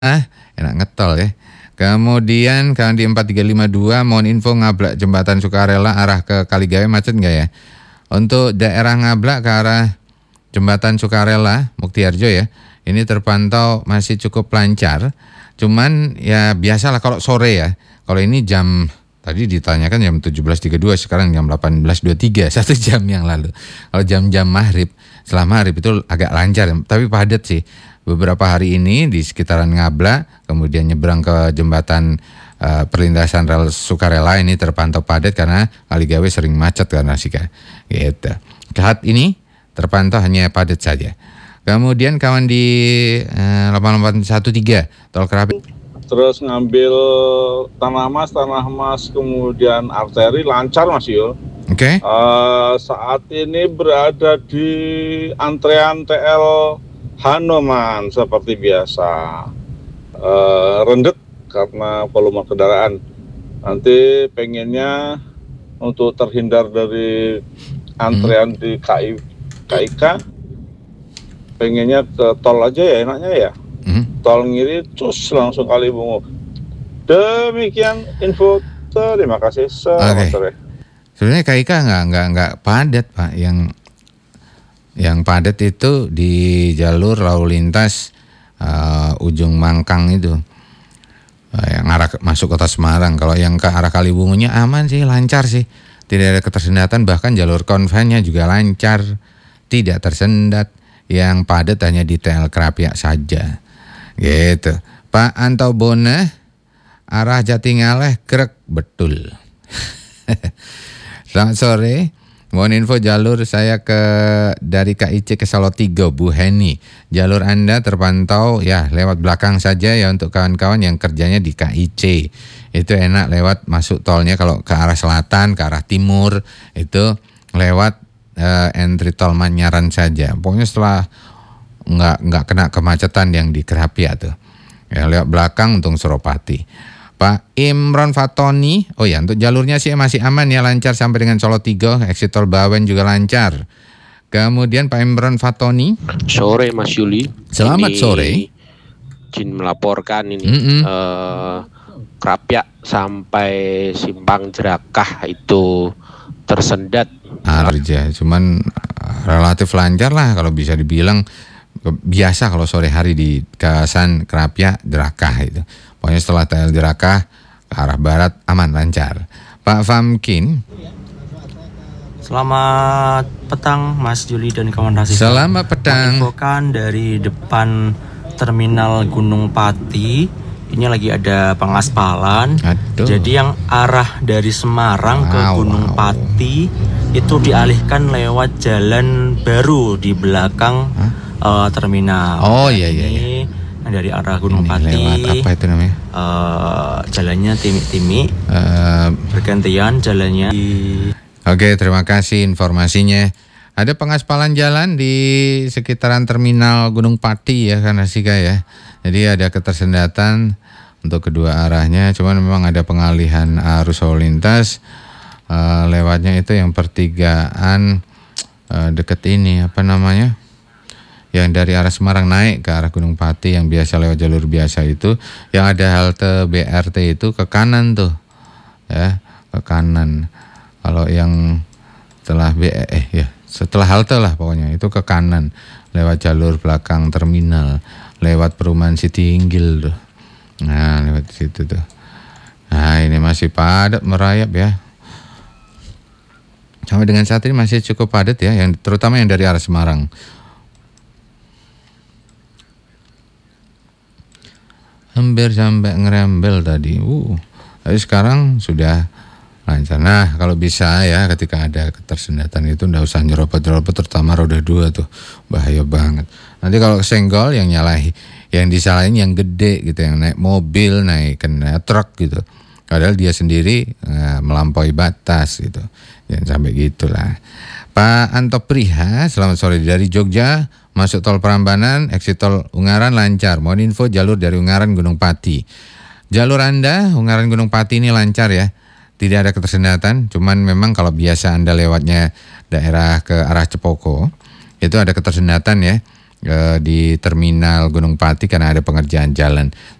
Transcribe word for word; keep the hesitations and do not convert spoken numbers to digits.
Ah, enak ngetol ya. Kemudian kalau di empat tiga lima dua mohon info Ngablak Jembatan Sukarela arah ke Kaligawe macet nggak ya? Untuk daerah Ngablak ke arah Jembatan Sukarela, Muktiharjo ya, ini terpantau masih cukup lancar. Cuman ya biasalah kalau sore ya. Kalau ini jam tadi ditanyakan jam tujuh belas tiga puluh dua, sekarang jam delapan belas dua puluh tiga, satu jam yang lalu. Kalau jam-jam maghrib, setelah maghrib itu agak lancar, tapi padat sih. Beberapa hari ini di sekitaran Ngablak, kemudian nyebrang ke jembatan uh, perlintasan rel Sukarela ini terpantau padat karena Kaligawe sering macet karena sika. Gitu. Saat ini terpantau hanya padat saja. Kemudian kawan di uh, delapan delapan satu tiga Tol Kerapi. Terus ngambil Tanah Mas, Tanah Mas kemudian arteri lancar Mas Yul. Oke. Okay. Uh, saat ini berada di antrean T L Hanoman seperti biasa, uh, rendet karena volume kendaraan. Nanti pengennya untuk terhindar dari antrean hmm. di K I, K I K, pengennya ke tol aja ya enaknya ya. Hmm. Tol ngiri terus langsung Kalibungu. Demikian info, terima kasih. Selamat okay. sore. Sebenarnya K I K nggak nggak nggak padat Pak, yang Yang padat itu di jalur lalu lintas uh, ujung Mangkang itu, uh, yang arah masuk kota Semarang. Kalau yang ke arah Kalibungunya aman sih, lancar sih, tidak ada ketersendatan, bahkan jalur konvennya juga lancar, tidak tersendat. Yang padat hanya di T L Kerapiak saja, gitu. Pak Anto Bone, arah Jatingaleh grek betul. Selamat sore. Mohon info jalur saya ke dari K I C ke Salatiga, Bu Heni. Jalur Anda terpantau ya lewat belakang saja ya untuk kawan-kawan yang kerjanya di K I C. Itu enak lewat masuk tolnya. Kalau ke arah selatan, ke arah timur itu lewat uh, entry tol Manyaran saja. Pokoknya setelah nggak nggak kena kemacetan yang di Kerapiak tuh. Ya lewat belakang untuk Suropati. Pak Imron Fatoni, oh ya untuk jalurnya sih masih aman ya, lancar sampai dengan Solo tiga, exit tol Bawen juga lancar. Kemudian Pak Imron Fatoni. Sore Mas Yuli. Selamat ini sore. Izin melaporkan ini mm-hmm. uh, Kerapiak sampai Simpang Jerakah itu tersendat. Arja, cuman relatif lancar lah kalau bisa dibilang. Biasa kalau sore hari di kawasan Kerapiak Jerakah itu. Pokoknya setelah T L Jerakah ke arah barat aman lancar. Pak Famkin. Selamat petang Mas Juli dan kawan Rasif. Selamat petang. Menginfokan dari depan terminal Gunung Pati, ini lagi ada pengaspalan. Aduh. Jadi yang arah dari Semarang wow, ke Gunung wow. Pati itu dialihkan lewat jalan baru di belakang huh? uh, terminal. Oh iya iya. iya. Dari arah Gunung ini Pati. Lewat apa itu namanya? Uh, jalannya timi-timi. Uh, bergantian jalannya. Di... Oke, terima kasih informasinya. Ada pengaspalan jalan di sekitaran terminal Gunung Pati ya karena Sika ya. Jadi ada ketersendatan untuk kedua arahnya. Cuman memang ada pengalihan arus lalu lintas. Uh, lewatnya itu yang pertigaan uh, deket ini apa namanya? Yang dari arah Semarang naik ke arah Gunung Pati yang biasa lewat jalur biasa itu, yang ada halte B R T itu ke kanan tuh, ya ke kanan. Kalau yang setelah B eh ya setelah halte lah pokoknya itu ke kanan lewat jalur belakang terminal, lewat perumahan Siti Inggil tuh. Nah lewat situ tuh. Nah ini masih padat merayap ya. Sampai dengan saat ini masih cukup padat ya, yang terutama yang dari arah Semarang. Hampir sampai ngerembel tadi. Uh, tapi sekarang sudah lancar. Nah, kalau bisa ya ketika ada ketersendatan itu enggak usah nyerobot-nyerobot, terutama roda dua tuh. Bahaya banget. Nanti kalau kesenggol yang nyalahi, yang disalahin yang gede gitu, yang naik mobil, naik kena truk gitu. Padahal dia sendiri uh, melampaui batas gitu. Jangan sampai gitulah. Pak Anto Priha, selamat sore dari Jogja. Masuk tol Prambanan, exit tol Ungaran lancar. Mohon info jalur dari Ungaran Gunung Pati. Jalur Anda Ungaran Gunung Pati ini lancar ya. Tidak ada ketersendatan, cuman memang kalau biasa Anda lewatnya daerah ke arah Cepoko, itu ada ketersendatan ya. eh, di terminal Gunung Pati karena ada pengerjaan jalan.